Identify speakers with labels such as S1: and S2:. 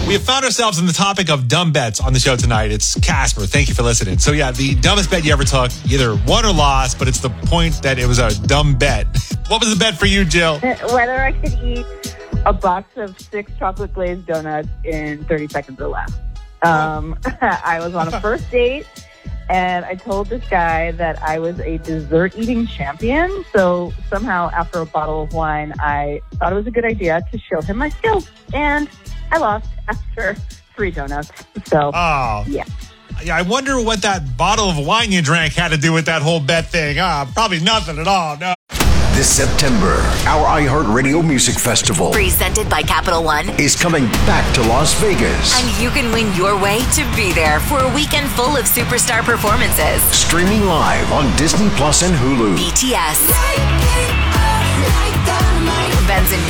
S1: We have found ourselves in the topic of dumb bets on the show tonight. It's Casper. Thank you for listening. So yeah, the dumbest bet you ever took, either won or lost, but it's the point that it was a dumb bet. What was the bet for you, Jill?
S2: Whether I could eat a box of 6 chocolate glazed donuts in 30 seconds or less. I was on a first date, and I told this guy that I was a dessert eating champion. So somehow, after a bottle of wine, I thought it was a good idea to show him my skills. And I lost after 3 donuts. So, yeah.
S1: Yeah, I wonder what that bottle of wine you drank had to do with that whole bet thing. Probably nothing at all. No.
S3: This September, our iHeartRadio Music Festival,
S4: presented by Capital One,
S3: is coming back to Las Vegas.
S4: And you can win your way to be there for a weekend full of superstar performances.
S3: Streaming live on Disney Plus and Hulu.
S4: BTS. Benson